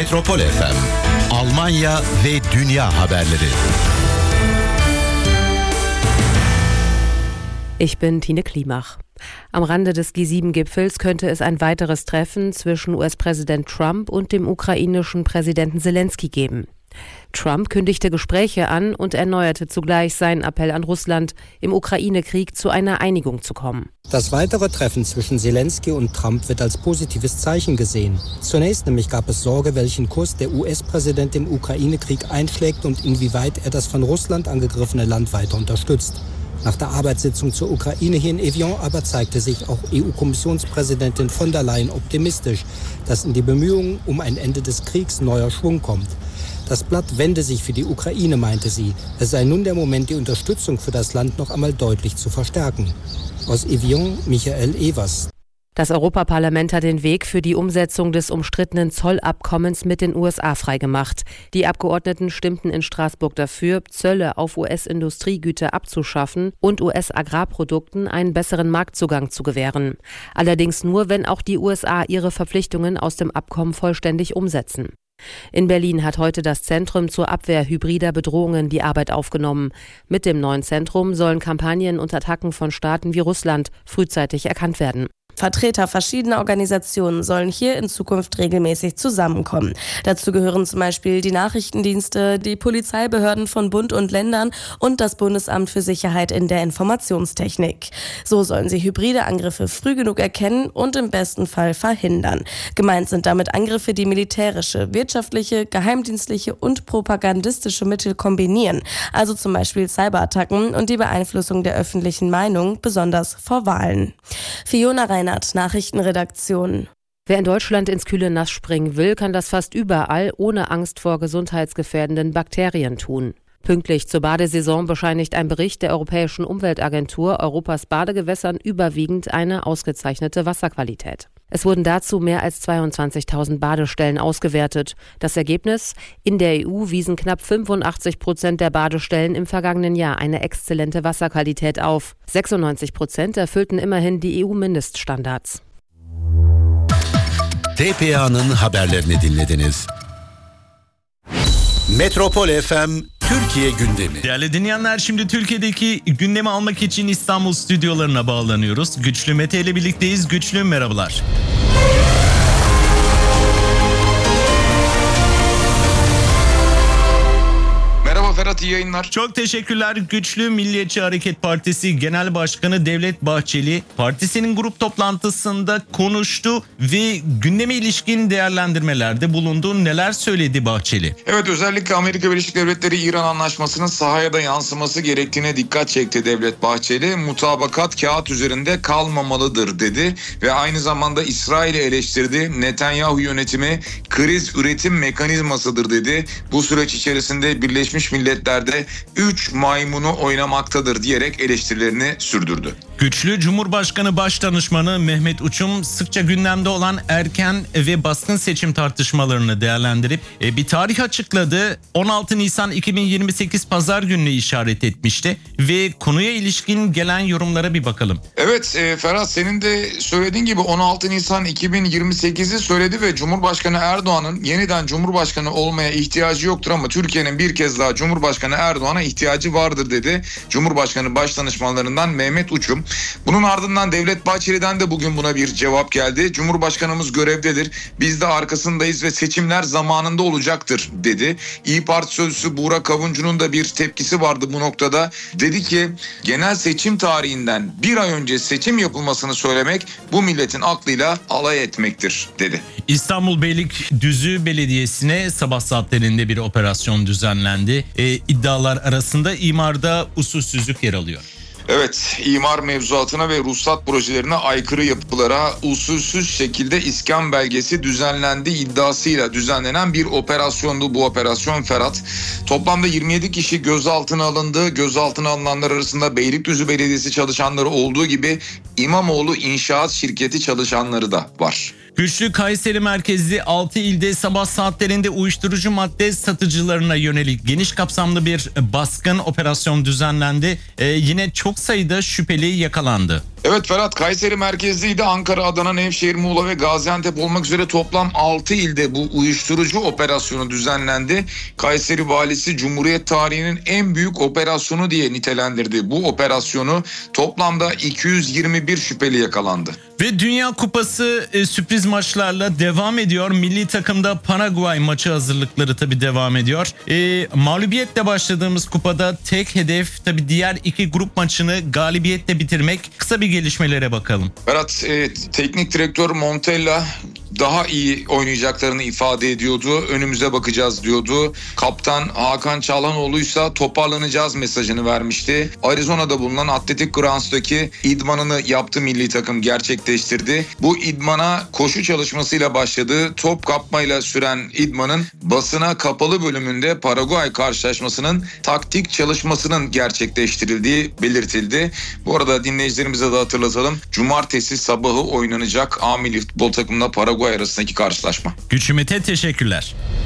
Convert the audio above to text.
Metropol FM, Almanya ve dünya haberleri. Ich bin Tine Klimach. Am Rande des G7-Gipfels könnte es ein weiteres Treffen zwischen US-Präsident Trump und dem ukrainischen Präsidenten Selenskyj geben. Trump kündigte Gespräche an und erneuerte zugleich seinen Appell an Russland, im Ukraine-Krieg zu einer Einigung zu kommen. Das weitere Treffen zwischen Selenskyj und Trump wird als positives Zeichen gesehen. Zunächst nämlich gab es Sorge, welchen Kurs der US-Präsident im Ukraine-Krieg einschlägt und inwieweit er das von Russland angegriffene Land weiter unterstützt. Nach der Arbeitssitzung zur Ukraine hier in Evian aber zeigte sich auch EU-Kommissionspräsidentin von der Leyen optimistisch, dass in die Bemühungen um ein Ende des Kriegs neuer Schwung kommt. Das Blatt wende sich für die Ukraine, meinte sie. Es sei nun der Moment, die Unterstützung für das Land noch einmal deutlich zu verstärken. Aus Evian, Michael Evers. Das Europaparlament hat den Weg für die Umsetzung des umstrittenen Zollabkommens mit den USA freigemacht. Die Abgeordneten stimmten in Straßburg dafür, Zölle auf US-Industriegüter abzuschaffen und US-Agrarprodukten einen besseren Marktzugang zu gewähren. Allerdings nur, wenn auch die USA ihre Verpflichtungen aus dem Abkommen vollständig umsetzen. In Berlin hat heute das Zentrum zur Abwehr hybrider Bedrohungen die Arbeit aufgenommen. Mit dem neuen Zentrum sollen Kampagnen und Attacken von Staaten wie Russland frühzeitig erkannt werden. Vertreter verschiedener Organisationen sollen hier in Zukunft regelmäßig zusammenkommen. Dazu gehören zum Beispiel die Nachrichtendienste, die Polizeibehörden von Bund und Ländern und das Bundesamt für Sicherheit in der Informationstechnik. So sollen sie hybride Angriffe früh genug erkennen und im besten Fall verhindern. Gemeint sind damit Angriffe, die militärische, wirtschaftliche, geheimdienstliche und propagandistische Mittel kombinieren. Also zum Beispiel Cyberattacken und die Beeinflussung der öffentlichen Meinung, besonders vor Wahlen. Fiona Reinhardt, Nachrichtenredaktion. Wer in Deutschland ins kühle Nass springen will, kann das fast überall ohne Angst vor gesundheitsgefährdenden Bakterien tun. Pünktlich zur Badesaison bescheinigt ein Bericht der Europäischen Umweltagentur Europas Badegewässern überwiegend eine ausgezeichnete Wasserqualität. Es wurden dazu mehr als 22.000 Badestellen ausgewertet. Das Ergebnis? In der EU wiesen knapp 85% der Badestellen im vergangenen Jahr eine exzellente Wasserqualität auf. 96% erfüllten immerhin die EU-Mindeststandards. TPA'nın haberlerini dinlediniz. Metropol FM Türkiye gündemi. Değerli dinleyenler, şimdi Türkiye'deki gündemi almak için İstanbul stüdyolarına bağlanıyoruz. Güçlü Mete ile birlikteyiz. Güçlü, merhabalar. Ferhat, iyi yayınlar. Çok teşekkürler. Güçlü Milliyetçi Hareket Partisi Genel Başkanı Devlet Bahçeli partisinin grup toplantısında konuştu ve gündeme ilişkin değerlendirmelerde bulundu. Neler söyledi Bahçeli? Evet, özellikle Amerika Birleşik Devletleri-İran anlaşmasının sahaya da yansıması gerektiğine dikkat çekti Devlet Bahçeli. Mutabakat kağıt üzerinde kalmamalıdır dedi ve aynı zamanda İsrail'i eleştirdi. Netanyahu yönetimi kriz üretim mekanizmasıdır dedi. Bu süreç içerisinde Birleşmiş Milletler'de 3 maymunu oynamaktadır diyerek eleştirilerini sürdürdü. Güçlü Cumhurbaşkanı Başdanışmanı Mehmet Uçum sıkça gündemde olan erken ve baskın seçim tartışmalarını değerlendirip bir tarih açıkladı. 16 Nisan 2028 Pazar gününe işaret etmişti ve konuya ilişkin gelen yorumlara bir bakalım. Evet Ferhat, senin de söylediğin gibi 16 Nisan 2028'i söyledi ve Cumhurbaşkanı Erdoğan'ın yeniden Cumhurbaşkanı olmaya ihtiyacı yoktur ama Türkiye'nin bir kez daha Cumhurbaşkanı Erdoğan'a ihtiyacı vardır dedi Cumhurbaşkanı Başdanışmanlarından Mehmet Uçum. Bunun ardından Devlet Bahçeli'den de bugün buna bir cevap geldi. Cumhurbaşkanımız görevdedir. Biz de arkasındayız ve seçimler zamanında olacaktır dedi. İYİ Parti sözcüsü Buğra Kavuncu'nun da bir tepkisi vardı bu noktada. Dedi ki genel seçim tarihinden bir ay önce seçim yapılmasını söylemek bu milletin aklıyla alay etmektir dedi. İstanbul Beylikdüzü Belediyesi'ne sabah saatlerinde bir operasyon düzenlendi. İddialar arasında imarda usulsüzlük yer alıyor. Evet, imar mevzuatına ve ruhsat projelerine aykırı yapılara usulsüz şekilde iskan belgesi düzenlendiği iddiasıyla düzenlenen bir operasyondu bu operasyon Ferhat. Toplamda 27 kişi gözaltına alındı. Gözaltına alınanlar arasında Beylikdüzü Belediyesi çalışanları olduğu gibi İmamoğlu İnşaat Şirketi çalışanları da var. Güçlü Kayseri merkezli 6 ilde sabah saatlerinde uyuşturucu madde satıcılarına yönelik geniş kapsamlı bir baskın operasyon düzenlendi. Yine çok sayıda şüpheli yakalandı. Evet Ferhat, Kayseri merkezliydi. Ankara, Adana, Nevşehir, Muğla ve Gaziantep olmak üzere toplam 6 ilde bu uyuşturucu operasyonu düzenlendi. Kayseri valisi Cumhuriyet tarihinin en büyük operasyonu diye nitelendirdi. Bu operasyonu toplamda 221 şüpheli yakalandı. Ve Dünya Kupası sürpriz maçlarla devam ediyor. Milli takımda Paraguay maçı hazırlıkları tabii devam ediyor. Mağlubiyetle başladığımız kupada tek hedef tabii diğer iki grup maçını galibiyetle bitirmek. Kısa bir gelişmelere bakalım. Berat, teknik direktör Montella daha iyi oynayacaklarını ifade ediyordu. Önümüze bakacağız diyordu. Kaptan Hakan Çalhanoğlu'ysa toparlanacağız mesajını vermişti. Arizona'da bulunan Athletic Grounds'daki idmanını yaptı milli takım gerçekleştirdi. Bu idmana koşu çalışmasıyla başladığı top kapmayla süren idmanın basına kapalı bölümünde Paraguay karşılaşmasının taktik çalışmasının gerçekleştirildiği belirtildi. Bu arada dinleyicilerimize de hatırlatalım. Cumartesi sabahı oynanacak A milli futbol takımına Paraguay arasındaki karşılaşma. Güçlü Mete, teşekkürler.